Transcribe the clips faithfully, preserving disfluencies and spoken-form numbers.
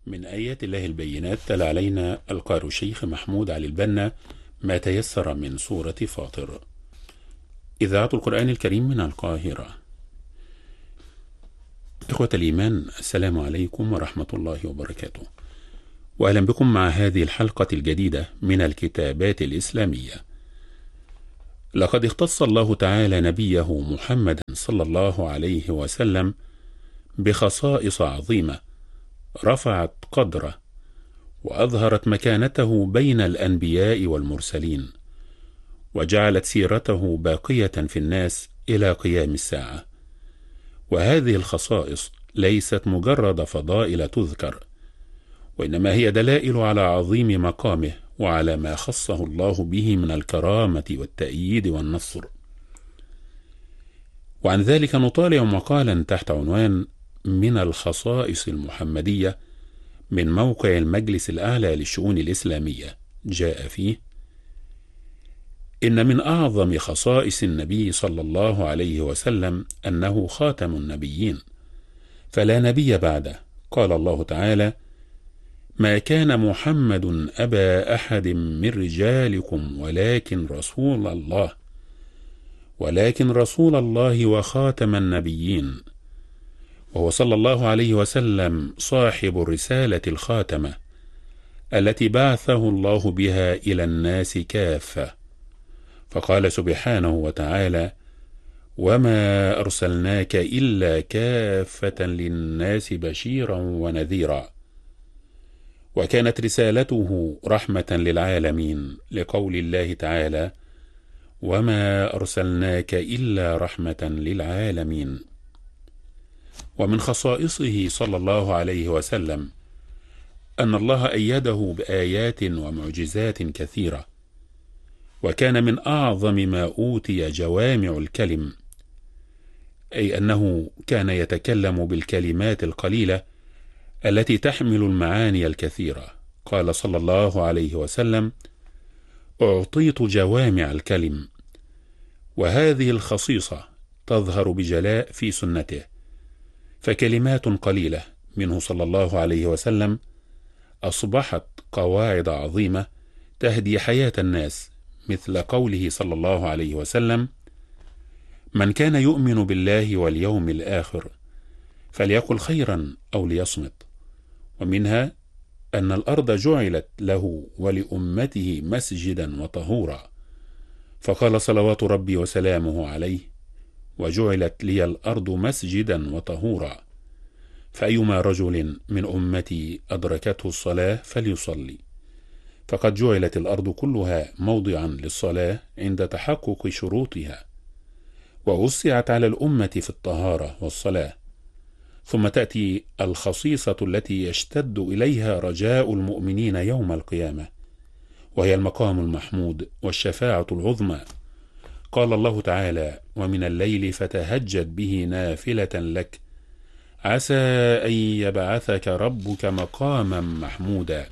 من آيات الله البينات تلا علينا القارئ الشيخ محمود علي البنا ما تيسر من سورة فاطر. إذاعة القرآن الكريم من القاهرة. إخوة الإيمان، السلام عليكم ورحمة الله وبركاته، وأهلا بكم مع هذه الحلقة الجديدة من الكتابات الإسلامية. لقد اختص الله تعالى نبيه محمدا صلى الله عليه وسلم بخصائص عظيمة رفعت قدره وأظهرت مكانته بين الأنبياء والمرسلين، وجعلت سيرته باقية في الناس إلى قيام الساعة. وهذه الخصائص ليست مجرد فضائل تذكر، وإنما هي دلائل على عظيم مقامه وعلى ما خصه الله به من الكرامة والتأييد والنصر. وعن ذلك نطالع مقالا تحت عنوان من الخصائص المحمدية من موقع المجلس الأعلى للشؤون الإسلامية. جاء فيه: إن من أعظم خصائص النبي صلى الله عليه وسلم أنه خاتم النبيين، فلا نبي بعده. قال الله تعالى: ما كان محمد أبا أحد من رجالكم ولكن رسول الله ولكن رسول الله وخاتم النبيين. وهو صلى الله عليه وسلم صاحب الرسالة الخاتمة التي بعثه الله بها إلى الناس كافة. فقال سبحانه وتعالى: وما أرسلناك إلا كافة للناس بشيرا ونذيرا. وكانت رسالته رحمة للعالمين، لقول الله تعالى: وما أرسلناك إلا رحمة للعالمين. ومن خصائصه صلى الله عليه وسلم أن الله أيده بآيات ومعجزات كثيرة، وكان من أعظم ما أوتي جوامع الكلم، أي أنه كان يتكلم بالكلمات القليلة التي تحمل المعاني الكثيرة. قال صلى الله عليه وسلم: أعطيت جوامع الكلم. وهذه الخصيصة تظهر بجلاء في سنته، فكلمات قليلة منه صلى الله عليه وسلم أصبحت قواعد عظيمة تهدي حياة الناس، مثل قوله صلى الله عليه وسلم: من كان يؤمن بالله واليوم الآخر فليقل خيرا أو ليصمت. ومنها أن الأرض جعلت له ولأمته مسجدا وطهورا، فقال صلوات ربي وسلامه عليه: وجعلت لي الأرض مسجدا وطهورا، فأيما رجل من أمتي أدركته الصلاة فليصلي، فقد جعلت الأرض كلها موضعا للصلاة عند تحقق شروطها، ووسعت على الأمة في الطهارة والصلاة. ثم تأتي الخصيصة التي يشتد إليها رجاء المؤمنين يوم القيامة، وهي المقام المحمود والشفاعة العظمى. قال الله تعالى: ومن الليل فتهجد به نافلة لك عسى أن يبعثك ربك مقاما محمودا.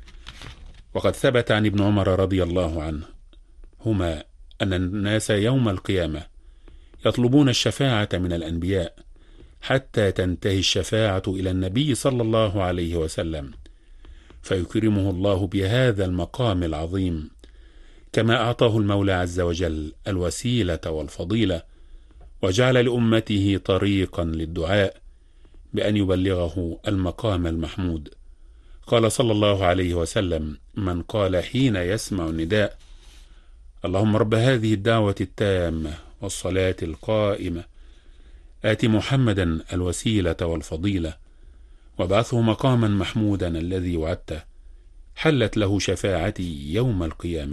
وقد ثبت عن ابن عمر رضي الله عنه هما أن الناس يوم القيامة يطلبون الشفاعة من الأنبياء حتى تنتهي الشفاعة إلى النبي صلى الله عليه وسلم، فيكرمه الله بهذا المقام العظيم، كما أعطاه المولى عز وجل الوسيلة والفضيلة، وجعل لأمته طريقا للدعاء بأن يبلغه المقام المحمود. قال صلى الله عليه وسلم: من قال حين يسمع النداء: اللهم رب هذه الدعوة التامة والصلاة القائمة آت محمدا الوسيلة والفضيلة وابعثه مقاما محمودا الذي وعدته، حلت له شفاعتي يوم القيامة.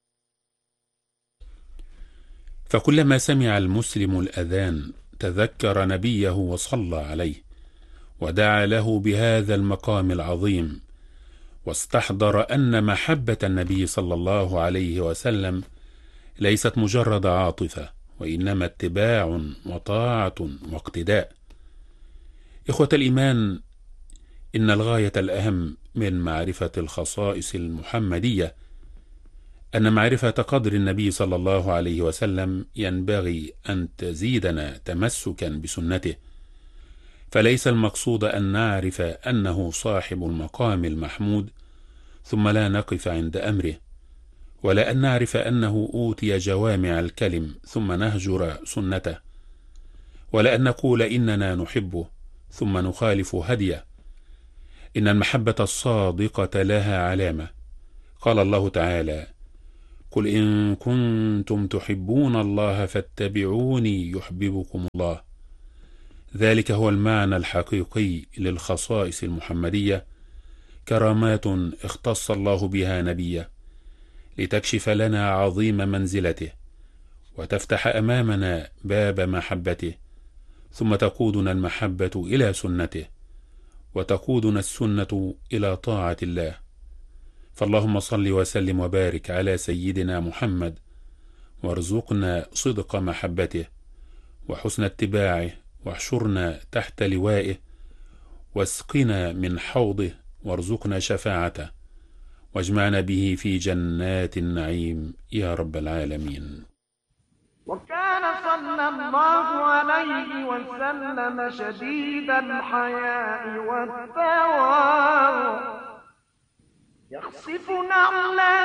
فكلما سمع المسلم الأذان تذكر نبيه وصلى عليه، ودعا له بهذا المقام العظيم، واستحضر أن محبة النبي صلى الله عليه وسلم ليست مجرد عاطفة، وإنما اتباع وطاعة واقتداء. إخوة الإيمان، إن الغاية الأهم من معرفة الخصائص المحمدية أن معرفة قدر النبي صلى الله عليه وسلم ينبغي أن تزيدنا تمسكا بسنته، فليس المقصود أن نعرف أنه صاحب المقام المحمود ثم لا نقف عند أمره، ولا أن نعرف أنه أوتي جوامع الكلم ثم نهجر سنته، ولا أن نقول إننا نحبه ثم نخالف هديه. إن المحبة الصادقة لها علامة، قال الله تعالى: قل إن كنتم تحبون الله فاتبعوني يحببكم الله. ذلك هو المعنى الحقيقي للخصائص المحمدية، كرامات اختص الله بها نبيه لتكشف لنا عظيم منزلته وتفتح أمامنا باب محبته، ثم تقودنا المحبة إلى سنته، وتقودنا السنة إلى طاعة الله. فاللهم صل وسلم وبارك على سيدنا محمد، وارزقنا صدق محبته وحسن اتباعه، واحشرنا تحت لوائه، واسقنا من حوضه، وارزقنا شفاعته، واجمعنا به في جنات النعيم يا رب العالمين. وكان صلى الله عليه وسلم شديد الحياء والتواضع، يخصف نعلا